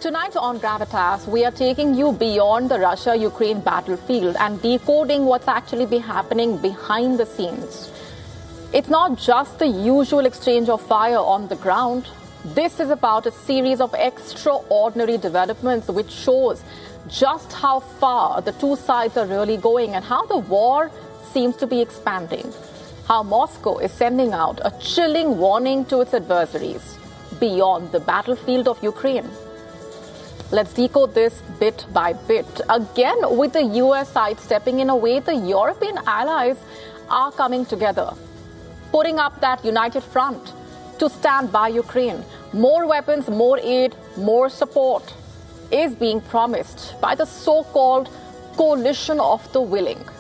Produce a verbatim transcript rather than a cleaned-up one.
Tonight on Gravitas, we are taking you beyond the Russia-Ukraine battlefield and decoding what's actually been happening behind the scenes. It's not just the usual exchange of fire on the ground. This is about a series of extraordinary developments which shows just how far the two sides are really going and how the war seems to be expanding. How Moscow is sending out a chilling warning to its adversaries beyond the battlefield of Ukraine. Let's decode this bit by bit. Again, with the U S side stepping in a way, the European allies are coming together, putting up that united front to stand by Ukraine. More weapons, more aid, more support is being promised by the so-called coalition of the willing.